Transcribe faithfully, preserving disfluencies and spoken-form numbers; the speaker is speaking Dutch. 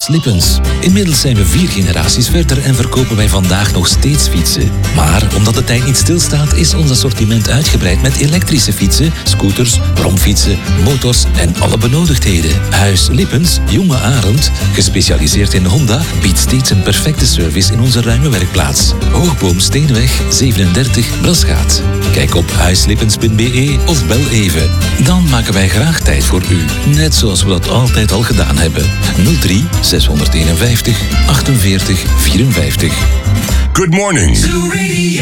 Lippens. Inmiddels zijn we vier generaties verder en verkopen wij vandaag nog steeds fietsen. Maar omdat de tijd niet stilstaat, is ons assortiment uitgebreid met elektrische fietsen, scooters, bromfietsen, motors en alle benodigdheden. Huis Lippens, Jonge Arend, gespecialiseerd in Honda, biedt steeds een perfecte service in onze ruime werkplaats. Hoogboom Steenweg zevenendertig Brasgaat. Kijk op huislippens punt b e of bel even. Dan maken wij graag tijd voor u. Net zoals we dat altijd al gedaan hebben. nul drie zeshonderdeenenvijftig achtenveertig vierenvijftig. Good morning.